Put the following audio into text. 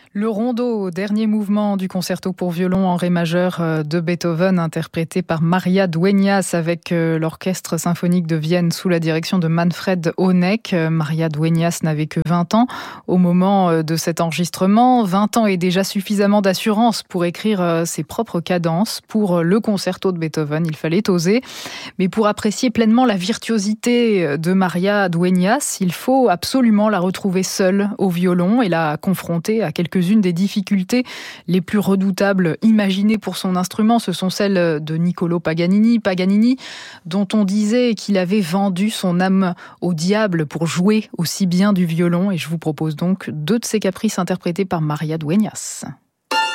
Le rondo, dernier mouvement du concerto pour violon en ré majeur de Beethoven, interprété par Maria Dueñas avec l'Orchestre symphonique de Vienne sous la direction de Manfred Honeck. Maria Dueñas n'avait que 20 ans au moment de cet enregistrement. 20 ans est déjà suffisamment d'assurance pour écrire ses propres cadences. Pour le concerto de Beethoven, il fallait oser. Mais pour apprécier pleinement la virtuosité de Maria Dueñas, il faut absolument la retrouver seule au violon et la confronter à quelques-unes des difficultés les plus redoutables imaginées pour son instrument. Ce sont celles de Niccolò Paganini, dont on disait qu'il avait vendu son âme au diable pour jouer aussi bien du violon. Et je vous propose donc deux de ses caprices interprétés par Maria Dueñas.